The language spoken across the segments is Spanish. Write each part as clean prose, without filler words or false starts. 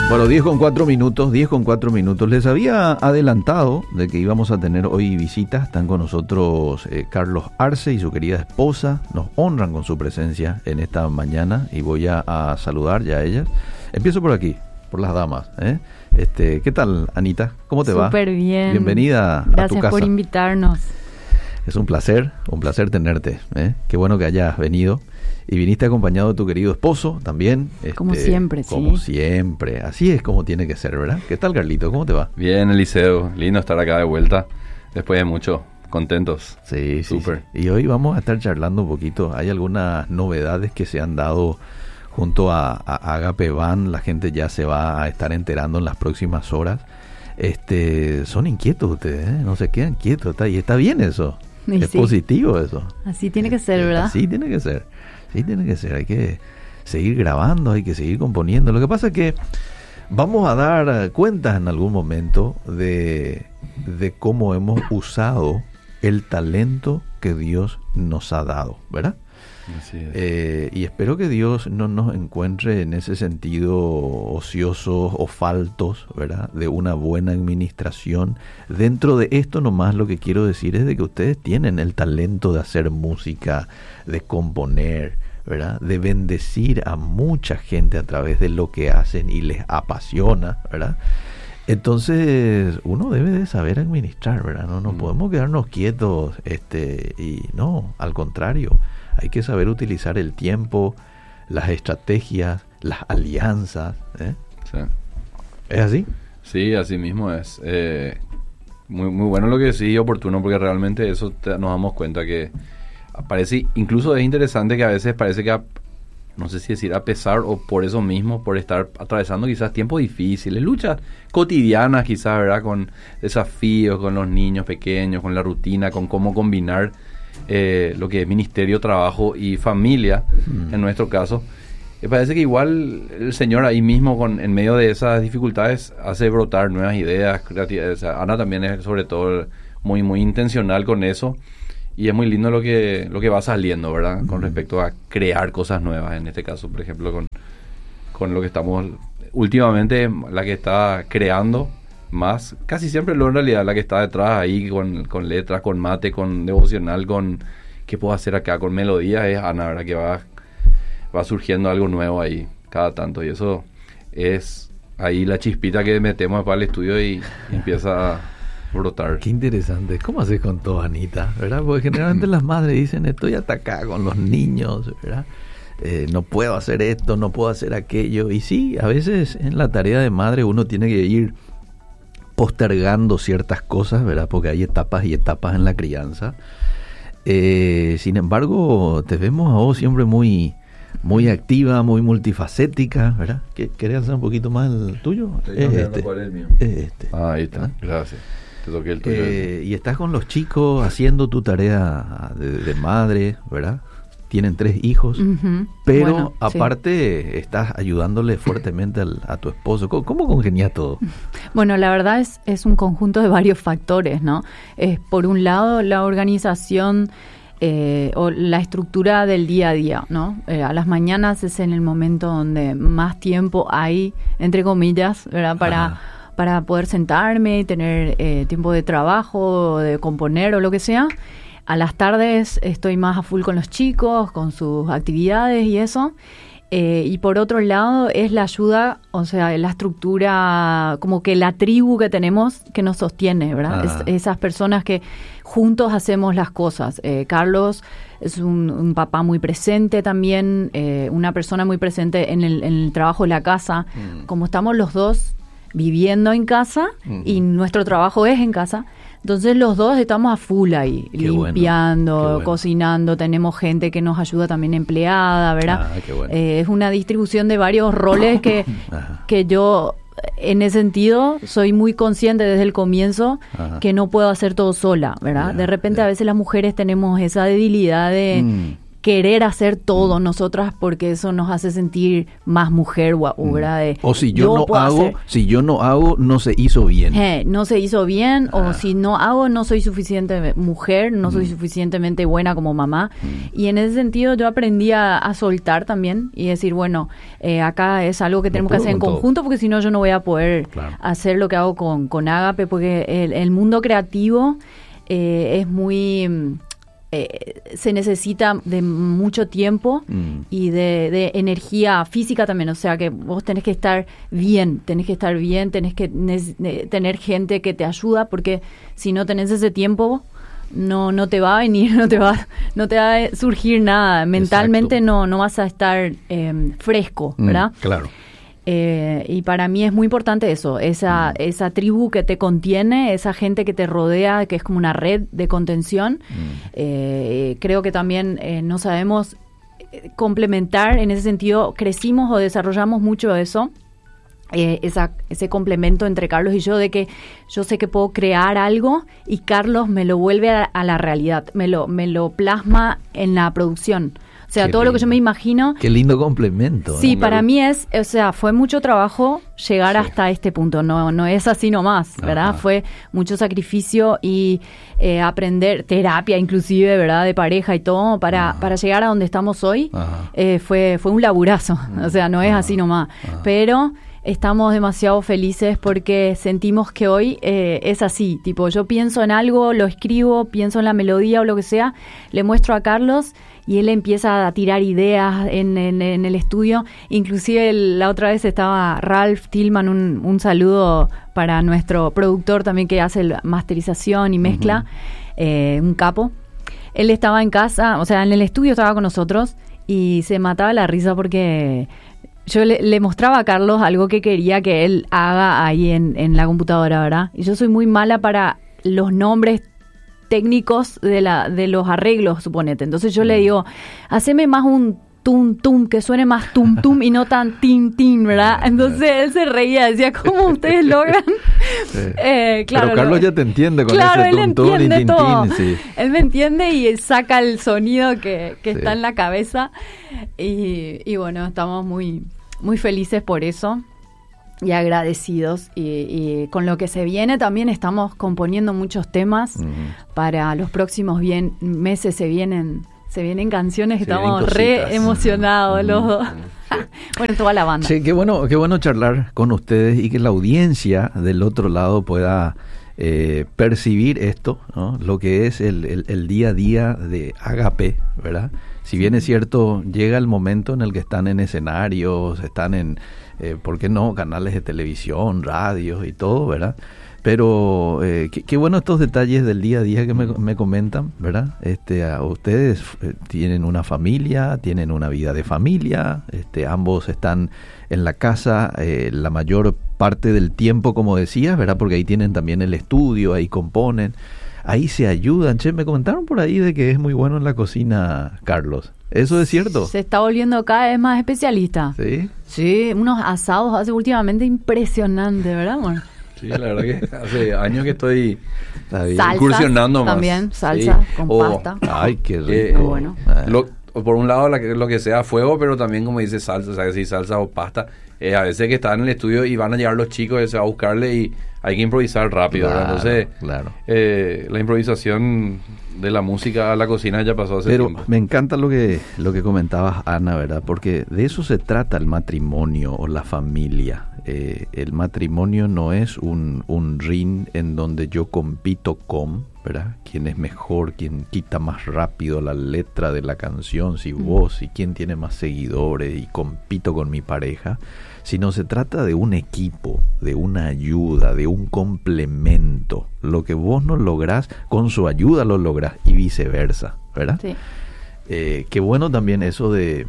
Bueno, 10:04, 10:04. Les había adelantado de que íbamos a tener hoy visitas. Están con nosotros Carlos Arce y su querida esposa. Nos honran con su presencia en esta mañana y voy a saludar ya a ellas. Empiezo por aquí, por las damas. ¿Qué tal, Anita? ¿Cómo te va? Súper bien. Bienvenida a tu casa. Gracias por invitarnos. Es un placer tenerte. Qué bueno que hayas venido. Y viniste acompañado de tu querido esposo también. Como siempre, sí. Como siempre. Así es como tiene que ser, ¿verdad? ¿Qué tal, Carlito? ¿Cómo te va? Bien, Eliseo. Lindo estar acá de vuelta. Después de mucho. Contentos. Sí, súper. Sí. Y hoy vamos a estar charlando un poquito. Hay algunas novedades que se han dado junto a Agape Van. La gente ya se va a estar enterando en las próximas horas. Son inquietos ustedes, ¿eh? No se quedan quietos. Y está bien eso. Y es sí. Positivo eso. Así tiene que ser, ¿verdad? Así tiene que ser. Sí, tiene que ser. Hay que seguir grabando, hay que seguir componiendo. Lo que pasa es que vamos a dar cuentas en algún momento de cómo hemos usado el talento que Dios nos ha dado, ¿verdad? Así es. Y espero que Dios no nos encuentre en ese sentido ociosos o faltos, ¿verdad? De una buena administración. Dentro de esto nomás lo que quiero decir es de que ustedes tienen el talento de hacer música, de componer, ¿verdad? De bendecir a mucha gente a través de lo que hacen y les apasiona, ¿verdad? Entonces uno debe de saber administrar, ¿verdad? No podemos quedarnos quietos, y no, al contrario. Hay que saber utilizar el tiempo, las estrategias, las alianzas. Sí. ¿Es así? Sí, así mismo es. Muy bueno lo que decís y oportuno, porque realmente eso nos damos cuenta que parece, incluso es interesante que a veces parece que, no sé si decir a pesar o por eso mismo, por estar atravesando quizás tiempos difíciles, luchas cotidianas quizás, ¿verdad? Con desafíos, con los niños pequeños, con la rutina, con cómo combinar lo que es ministerio, trabajo y familia, en nuestro caso. Me parece que igual el Señor ahí mismo, en medio de esas dificultades, hace brotar nuevas ideas, creatividades. O sea, Ana también es sobre todo muy, muy intencional con eso. Y es muy lindo lo que va saliendo, ¿verdad? Con respecto a crear cosas nuevas. En este caso, por ejemplo, con lo que estamos últimamente, la que está creando más, casi siempre lo en realidad, la que está detrás ahí con letras, con mate, con devocional, con qué puedo hacer acá, con melodías, es Ana, ¿verdad? Que va surgiendo algo nuevo ahí cada tanto. Y eso es ahí la chispita que metemos para el estudio y empieza a brotar. Qué interesante. ¿Cómo haces con todo, Anita? ¿Verdad? Porque generalmente las madres dicen, estoy atacada con los niños, ¿verdad? No puedo hacer esto, no puedo hacer aquello. Y sí, a veces en la tarea de madre uno tiene que ir postergando ciertas cosas, ¿verdad? Porque hay etapas y etapas en la crianza. Sin embargo, te vemos a vos siempre muy, muy activa, muy multifacética, ¿verdad? ¿Querés hacer un poquito más el tuyo? ¿Cuál es el mío? Ahí está, ¿ah? Gracias. Te toqué el tuyo. Y estás con los chicos haciendo tu tarea de madre, ¿verdad? Tienen 3 hijos, pero bueno, aparte sí, estás ayudándole fuertemente a tu esposo. ¿Cómo congenias todo? Bueno, la verdad es un conjunto de varios factores, ¿no? Por un lado, la organización o la estructura del día a día, ¿no? A las mañanas es en el momento donde más tiempo hay, entre comillas, ¿verdad? Para poder sentarme y tener tiempo de trabajo, de componer o lo que sea. A las tardes estoy más a full con los chicos, con sus actividades y eso. Y por otro lado es la ayuda, o sea, la estructura, como que la tribu que tenemos que nos sostiene, ¿verdad? Esas personas que juntos hacemos las cosas. Carlos es un papá muy presente también, una persona muy presente en el trabajo de la casa. Como estamos los dos viviendo en casa y nuestro trabajo es en casa, entonces los dos estamos a full ahí, qué limpiando, bueno. Cocinando, tenemos gente que nos ayuda también empleada, ¿verdad? Qué bueno. Es una distribución de varios roles que yo en ese sentido soy muy consciente desde el comienzo que no puedo hacer todo sola, ¿verdad? De repente a veces las mujeres tenemos esa debilidad de querer hacer todo nosotras porque eso nos hace sentir más mujer, ¿verdad? O si yo no hago, no se hizo bien. No se hizo bien, o si no hago, no soy suficiente mujer, no soy suficientemente buena como mamá. Y en ese sentido yo aprendí a soltar también y decir, bueno, acá es algo que tenemos que hacer en conjunto, porque si no yo no voy a poder hacer lo que hago con Ágape, porque el mundo creativo es muy... se necesita de mucho tiempo y de energía física también, o sea que vos tenés que estar bien, tenés que tener gente que te ayuda, porque si no tenés ese tiempo no te va a venir, no te va a surgir nada, mentalmente no vas a estar fresco, ¿verdad? Claro. Y para mí es muy importante eso, esa tribu que te contiene, esa gente que te rodea, que es como una red de contención. Creo que también nos sabemos complementar, en ese sentido crecimos o desarrollamos mucho eso, ese complemento entre Carlos y yo, de que yo sé que puedo crear algo y Carlos me lo vuelve a la realidad, me lo plasma en la producción. O sea, todo lo que yo me imagino... Qué lindo complemento. Sí, para mí fue mucho trabajo llegar hasta este punto. No es así nomás, ¿verdad? Fue mucho sacrificio y aprender terapia, inclusive, ¿verdad? De pareja y todo, para llegar a donde estamos hoy. Fue un laburazo. O sea, no es así nomás. Pero estamos demasiado felices porque sentimos que hoy es así. Tipo, yo pienso en algo, lo escribo, pienso en la melodía o lo que sea, le muestro a Carlos y él empieza a tirar ideas en el estudio. Inclusive la otra vez estaba Ralph Tillman, un saludo para nuestro productor también que hace la masterización y mezcla, un capo. Él estaba en casa, o sea, en el estudio estaba con nosotros y se mataba la risa porque yo le mostraba a Carlos algo que quería que él haga ahí en la computadora, ¿verdad? Y yo soy muy mala para los nombres técnicos de los arreglos, suponete. Entonces yo le digo, haceme más un tum tum, que suene más tum tum y no tan tin tin, ¿verdad? Entonces él se reía, decía, ¿cómo ustedes logran? Claro, pero Carlos ya te entiende con ese tum tum y tin tin. Sí. Él me entiende y saca el sonido que está en la cabeza. Y bueno, estamos muy, muy felices por eso. Y agradecidos y con lo que se viene también estamos componiendo muchos temas para los próximos meses. Se vienen canciones que estamos re emocionados los dos. Bueno, toda la banda. Sí, qué bueno charlar con ustedes y que la audiencia del otro lado pueda percibir esto, ¿no? Lo que es el día a día de Ágape, ¿verdad? Si bien es cierto, llega el momento en el que están en escenarios, están en, ¿por qué no?, canales de televisión, radios y todo, ¿verdad? Pero qué bueno estos detalles del día a día que me comentan, ¿verdad? A ustedes tienen una familia, tienen una vida de familia, ambos están en la casa la mayor parte del tiempo, como decías, ¿verdad? Porque ahí tienen también el estudio, ahí componen, ahí se ayudan. Che, me comentaron por ahí de que es muy bueno en la cocina, Carlos. ¿Eso es cierto? Se está volviendo cada vez más especialista. ¿Sí? Sí, unos asados hace últimamente impresionantes, ¿verdad, amor? Sí, la verdad que hace años que estoy incursionando más. También, salsa con pasta. Ay, qué rico. Bueno. Por un lado, lo que sea fuego, pero también, como dice, salsa, o sea, que si salsa o pasta. A veces que están en el estudio y van a llegar los chicos, se va a buscarle y hay que improvisar rápido. Claro, entonces, claro. La improvisación de la música a la cocina ya pasó hace tiempo. Pero me encanta lo que comentabas, Ana, ¿verdad? Porque de eso se trata el matrimonio o la familia. El matrimonio no es un ring en donde yo compito con, ¿verdad?, quién es mejor, quién quita más rápido la letra de la canción, si vos, y quién tiene más seguidores, y compito con mi pareja, sino se trata de un equipo, de una ayuda, de un complemento. Lo que vos no lográs, con su ayuda lo lográs, y viceversa, ¿verdad? Sí. Qué bueno también eso de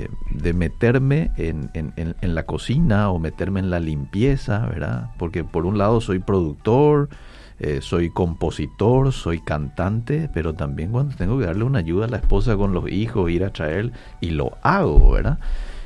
meterme en la cocina o meterme en la limpieza, ¿verdad? Porque por un lado soy productor, soy compositor, soy cantante, pero también cuando tengo que darle una ayuda a la esposa con los hijos, ir a traer, y lo hago, ¿verdad?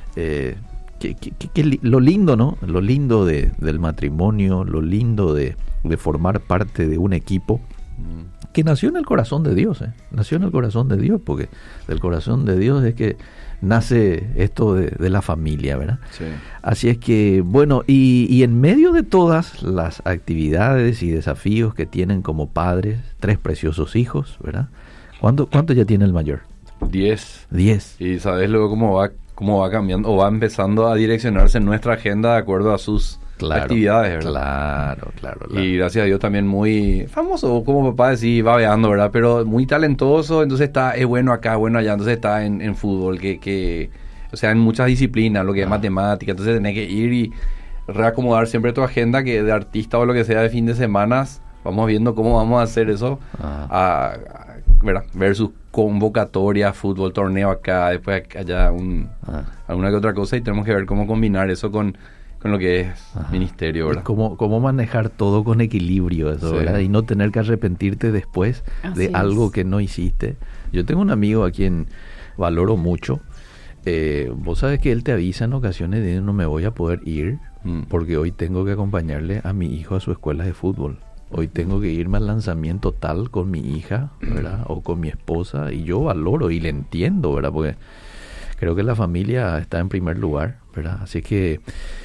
Lo lindo, ¿no? Lo lindo del matrimonio, lo lindo de formar parte de un equipo, que nació en el corazón de Dios, nació en el corazón de Dios, porque del corazón de Dios es que nace esto de la familia, ¿verdad? Sí. Así es que, bueno, y en medio de todas las actividades y desafíos que tienen como padres, 3 preciosos hijos, ¿verdad? ¿Cuánto ya tiene el mayor? 10. 10. Y sabes luego cómo va cambiando o va empezando a direccionarse nuestra agenda de acuerdo a sus actividades, ¿verdad? Claro. Y gracias a Dios también muy famoso, como papá decía, babeando, ¿verdad? Pero muy talentoso, entonces es bueno acá, bueno allá, entonces está en fútbol, o sea, en muchas disciplinas, lo que es matemática, entonces tenés que ir y reacomodar siempre tu agenda que de artista o lo que sea de fin de semana, vamos viendo cómo vamos a hacer eso, ¿verdad? Versus convocatoria, fútbol, torneo acá, después allá alguna que otra cosa, y tenemos que ver cómo combinar eso con lo que es ministerio, ¿verdad? Cómo manejar todo con equilibrio, eso, ¿verdad? Y no tener que arrepentirte después de algo que no hiciste. Yo tengo un amigo a quien valoro mucho. Vos sabes que él te avisa en ocasiones de no me voy a poder ir porque hoy tengo que acompañarle a mi hijo a su escuela de fútbol. Hoy tengo que irme al lanzamiento tal con mi hija, ¿verdad? O con mi esposa, y yo valoro y le entiendo, ¿verdad? Porque creo que la familia está en primer lugar, ¿verdad? Así que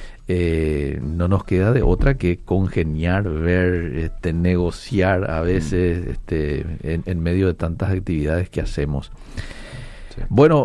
no nos queda de otra que congeniar, ver, negociar a veces en medio de tantas actividades que hacemos. Sí. Bueno,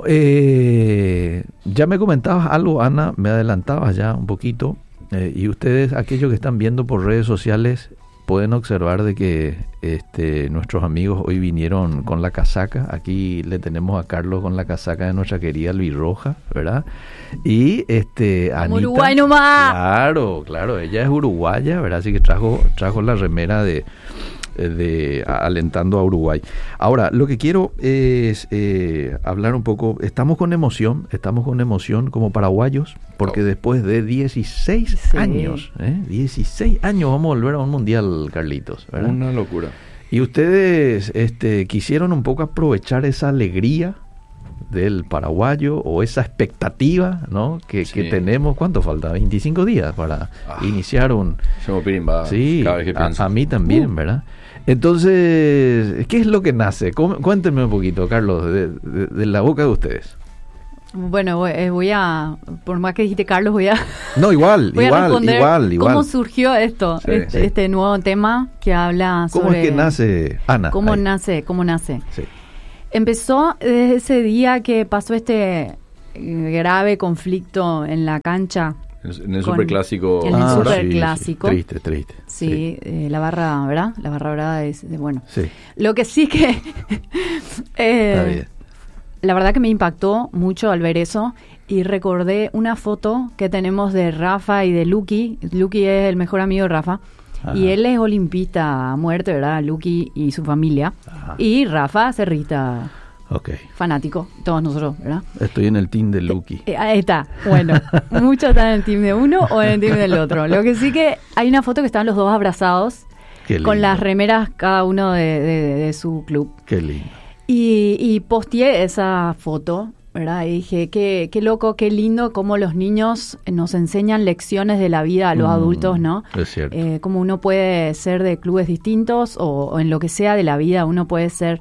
ya me comentabas algo, Ana, me adelantabas ya un poquito, y ustedes, aquellos que están viendo por redes sociales, pueden observar de que nuestros amigos hoy vinieron con la casaca. Aquí le tenemos a Carlos con la casaca de nuestra querida Albirroja, ¿verdad? Y Anita, Uruguay nomás. Claro, ella es uruguaya, ¿verdad? Así que trajo la remera de alentando a Uruguay. Ahora, lo que quiero es hablar un poco, estamos con emoción como paraguayos, porque después de 16 años, 16 años vamos a volver a un mundial, Carlitos, ¿verdad? Una locura. Y ustedes quisieron un poco aprovechar esa alegría del paraguayo o esa expectativa, ¿no? que tenemos. ¿Cuánto falta? 25 días para iniciar un... Sí, cada vez que pienso. A mí también, ¿verdad? Entonces, ¿qué es lo que nace? Cuéntenme un poquito, Carlos, de la boca de ustedes. Bueno, voy a, por más que dijiste Carlos, voy a... No, igual. ¿Cómo surgió esto? Este nuevo tema que habla sobre... ¿Cómo es que nace, Ana? ¿Cómo nace? Sí. Empezó desde ese día que pasó este grave conflicto en la cancha. En el superclásico. En el superclásico. Triste. Sí, la barra, ¿verdad? La barra brava es bueno. Sí. Lo que sí que... Está bien. La verdad que me impactó mucho al ver eso y recordé una foto que tenemos de Rafa y de Luqui. Luqui es el mejor amigo de Rafa. Ajá. Y él es olimpista a muerte, ¿verdad? Luqui y su familia. Ajá. Y Rafa, cerrista. Okay. Fanático, todos nosotros, ¿verdad? Estoy en el team de Luqui. Ahí está, bueno, muchos están en el team de uno o en el team del otro. Lo que sí que hay una foto que están los dos abrazados con las remeras cada uno de su club. Qué lindo. Y posteé esa foto, ¿verdad? Y dije, qué loco, qué lindo cómo los niños nos enseñan lecciones de la vida a los adultos, ¿no? Es cierto. Cómo uno puede ser de clubes distintos o en lo que sea de la vida, uno puede ser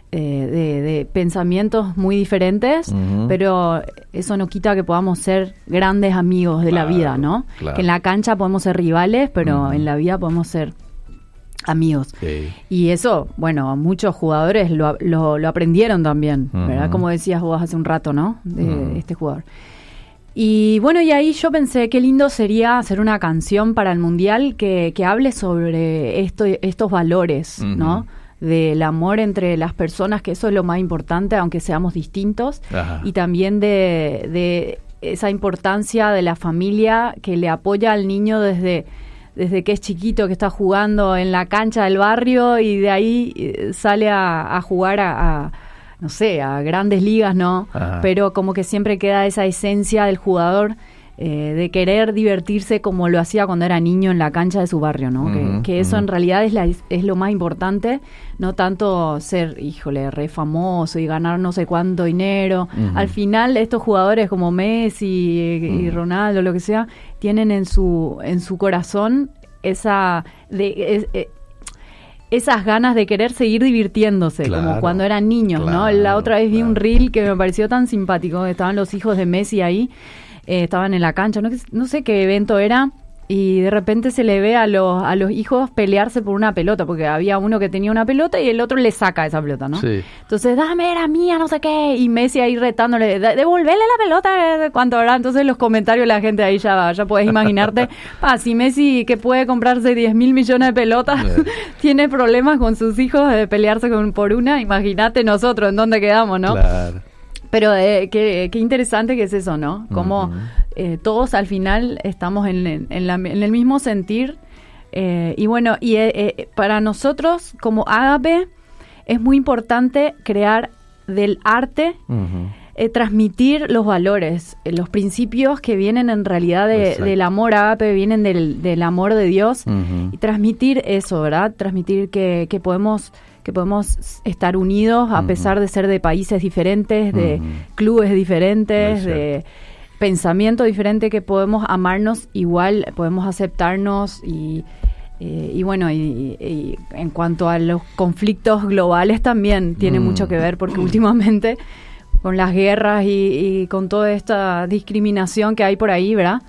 de pensamientos muy diferentes, pero eso no quita que podamos ser grandes amigos de la vida, ¿no? Claro. Que en la cancha podemos ser rivales, pero en la vida podemos ser amigos. Sí. Y eso, bueno, muchos jugadores lo aprendieron también, ¿verdad? Como decías vos hace un rato, ¿no? De este jugador. Y bueno, y ahí yo pensé qué lindo sería hacer una canción para el Mundial que hable sobre estos valores, ¿no? Del amor entre las personas, que eso es lo más importante, aunque seamos distintos. Ajá. Y también de esa importancia de la familia que le apoya al niño desde que es chiquito, que está jugando en la cancha del barrio y de ahí sale a jugar a no sé, a grandes ligas, ¿no? Ajá. Pero como que siempre queda esa esencia del jugador de querer divertirse como lo hacía cuando era niño en la cancha de su barrio, ¿no? Que eso en realidad es lo más importante, no tanto ser, re famoso y ganar no sé cuánto dinero. Al final estos jugadores como Messi y Ronaldo, lo que sea, tienen en su corazón esa esas ganas de querer seguir divirtiéndose, Claro, como cuando eran niños, ¿no? claro, La otra vez vi un claro. reel que me pareció tan simpático, estaban los hijos de Messi ahí, estaban en la cancha, no sé qué evento era, y de repente se le ve a los hijos pelearse por una pelota, porque había uno que tenía una pelota y el otro le saca esa pelota, ¿no? Sí. Entonces, dame, era mía, no sé qué, y Messi ahí retándole, devolverle la pelota, ¿cuánto habrá? Entonces los comentarios de la gente ahí ya podés imaginarte, si Messi, que puede comprarse 10.000 millones de pelotas, tiene problemas con sus hijos de pelearse por una, imagínate nosotros en dónde quedamos, ¿no? Claro. Pero qué interesante que es eso, ¿no? Como todos al final estamos en el mismo sentir. Y bueno, para nosotros como Ágape es muy importante crear del arte, transmitir los valores, los principios que vienen en realidad del amor Ágape, vienen del amor de Dios, y transmitir eso, ¿verdad? Transmitir que podemos estar unidos a pesar de ser de países diferentes, de clubes diferentes, de pensamiento diferente, que podemos amarnos igual, podemos aceptarnos y bueno, y en cuanto a los conflictos globales también tiene mucho que ver, porque últimamente con las guerras y con toda esta discriminación que hay por ahí, ¿verdad?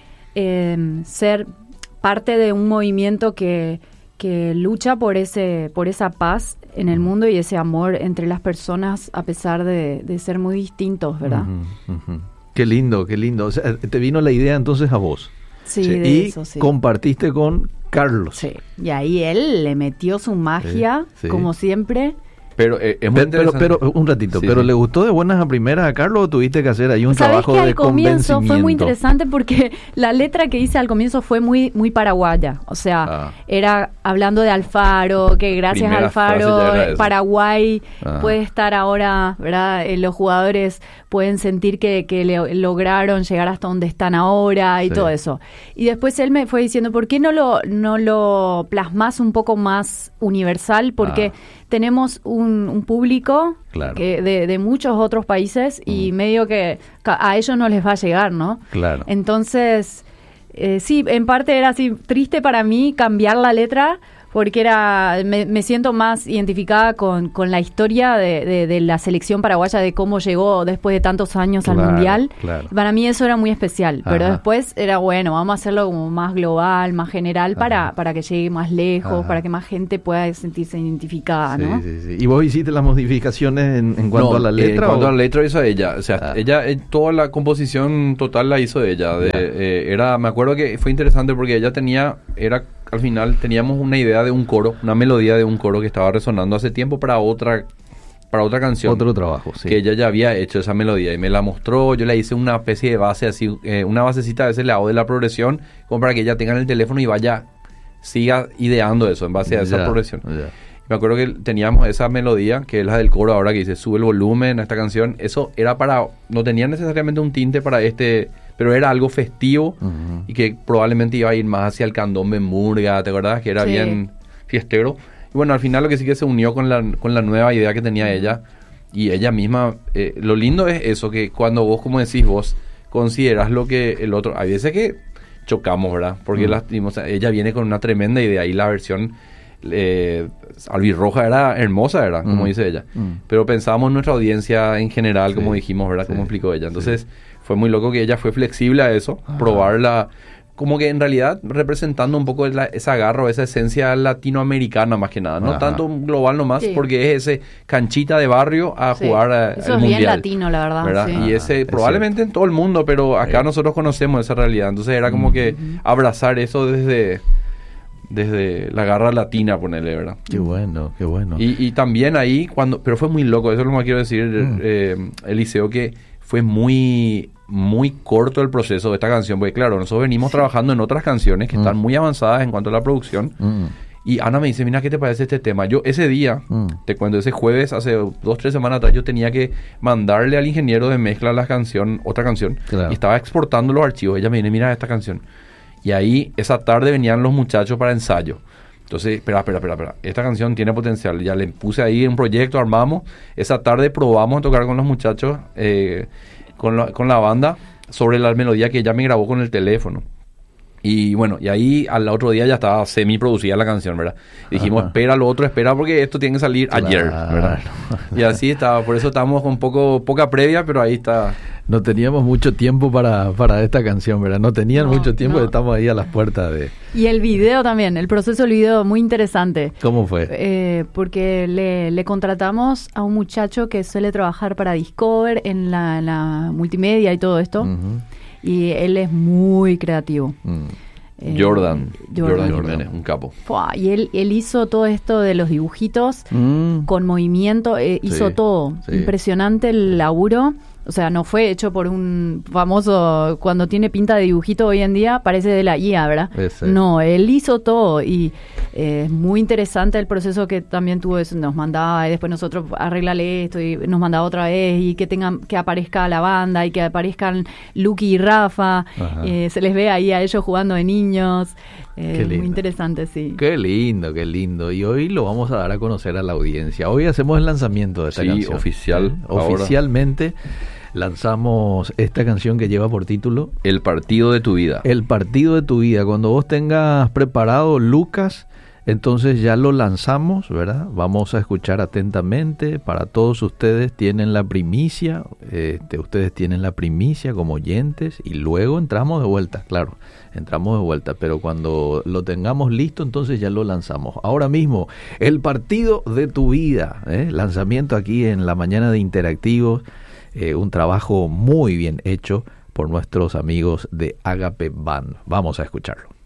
Ser parte de un movimiento que lucha por esa paz en el mundo y ese amor entre las personas a pesar de ser muy distintos, ¿verdad? Qué lindo, qué lindo. O sea, te vino la idea entonces a vos. Sí, Sí. de Y eso, sí. compartiste con Carlos. Sí, y ahí él le metió su magia, Sí. como siempre. Pero es muy interesante. Pero un ratito, Sí, ¿pero sí. le gustó de buenas a primeras a Carlos o tuviste que hacer ahí un ¿Sabés trabajo que de al comienzo convencimiento? fue muy interesante porque la letra que hice al comienzo fue muy paraguaya? O sea, era hablando de Alfaro, que gracias a Primera frase ya era Alfaro eso. Paraguay Ah. puede estar ahora, ¿verdad? Los jugadores pueden sentir que lograron llegar hasta donde están ahora y Sí. todo eso. Y después él me fue diciendo, ¿por qué no lo plasmas un poco más universal? Porque tenemos un público Claro. que de muchos otros países y medio que a ellos no les va a llegar, ¿no? Claro. Entonces, sí, en parte era así triste para mí cambiar la letra porque me siento más identificada con la historia de la selección paraguaya, de cómo llegó después de tantos años Claro, al Mundial. claro. Para mí eso era muy especial, pero Ajá. después era bueno, vamos a hacerlo como más global, más general, para que llegue más lejos, Ajá. para que más gente pueda sentirse identificada, Sí, ¿no? sí, sí. ¿Y vos hiciste las modificaciones en cuanto No, a la letra? En cuanto o? a la letra hizo ella. O sea, ella, toda la composición total la hizo ella. Me acuerdo que fue interesante porque ella al final teníamos una idea de un coro, una melodía de un coro que estaba resonando hace tiempo para otra canción. Otro trabajo, sí. Que ella ya había hecho esa melodía y me la mostró. Yo le hice una especie de base así, una basecita de ese lado de la progresión, como para que ella tenga en el teléfono y siga ideando eso en base a esa progresión. Ya. Me acuerdo que teníamos esa melodía, que es la del coro ahora, que dice sube el volumen a esta canción. Eso era no tenía necesariamente un tinte para pero era algo festivo y que probablemente iba a ir más hacia el candombe murga, ¿te acordás? Que era Sí. bien fiestero. Y bueno, al final lo que sí que se unió con la nueva idea que tenía ella y ella misma. Lo lindo es eso, que cuando vos, como decís, vos considerás lo que el otro. Hay veces que chocamos, ¿verdad? Porque ella viene con una tremenda idea y la versión albirroja era hermosa, ¿verdad? Como dice ella. Pero pensábamos en nuestra audiencia en general, como dijimos, ¿verdad? Como explicó ella. Entonces fue muy loco que ella fue flexible a eso, probarla. Como que en realidad representando un poco esa garra o esa esencia latinoamericana más que nada. No tanto global nomás, porque es ese canchita de barrio a jugar Eso el es mundial. bien latino, la verdad. Sí. Y ese probablemente en todo el mundo, pero acá nosotros conocemos esa realidad. Entonces era como que abrazar eso desde la garra latina, ponerle, ¿verdad? Qué bueno, qué bueno. Y también ahí, pero fue muy loco, eso es lo que quiero decir, Eliseo, que fue muy corto el proceso de esta canción, porque claro, nosotros venimos trabajando en otras canciones que están muy avanzadas en cuanto a la producción, y Ana me dice, mira, ¿qué te parece este tema? Yo ese día, te cuento, ese jueves, hace 2-3 semanas atrás, yo tenía que mandarle al ingeniero de mezcla otra canción, Claro. y estaba exportando los archivos. Ella me viene, mira esta canción. Y ahí, esa tarde venían los muchachos para ensayo. Entonces, espera. Esta canción tiene potencial. Ya le puse ahí un proyecto, armamos. Esa tarde probamos a tocar con los muchachos, con la banda, sobre la melodía que ella me grabó con el teléfono. Y bueno, y ahí al otro día ya estaba semi-producida la canción, ¿verdad? Y dijimos, espera lo otro, espera porque esto tiene que salir ayer, ¿verdad? Y así estaba, por eso estábamos con poca previa, pero ahí está. No teníamos mucho tiempo para esta canción, ¿verdad? No tenían mucho tiempo, estamos ahí a las puertas de... Y el video también, el proceso del video, muy interesante. ¿Cómo fue? Porque le contratamos a un muchacho que suele trabajar para Discover en la multimedia y todo esto. Y él es muy creativo. Jordan Jiménez, un capo. Y él hizo todo esto de los dibujitos con movimiento, hizo todo. Sí. Impresionante el laburo. O sea, no fue hecho por un famoso, cuando tiene pinta de dibujito hoy en día, parece de la IA, ¿verdad? No, él hizo todo y es muy interesante el proceso que también tuvo eso. Nos mandaba y después nosotros arreglale esto y nos mandaba otra vez y que aparezca la banda y que aparezcan Lucky y Rafa. Se les ve ahí a ellos jugando de niños. Muy interesante, sí. Qué lindo, qué lindo. Y hoy lo vamos a dar a conocer a la audiencia. Hoy hacemos el lanzamiento de esta canción. Oficial. Oficialmente lanzamos esta canción que lleva por título El partido de tu vida. El partido de tu vida. Cuando vos tengas preparado, Lucas, entonces ya lo lanzamos, ¿verdad? Vamos a escuchar atentamente. Para todos ustedes tienen la primicia. Ustedes tienen la primicia como oyentes y luego entramos de vuelta, claro. Entramos de vuelta, pero cuando lo tengamos listo, entonces ya lo lanzamos. Ahora mismo, El partido de tu vida, lanzamiento aquí en la mañana de Interactivos. Un trabajo muy bien hecho por nuestros amigos de Agape Band. Vamos a escucharlo.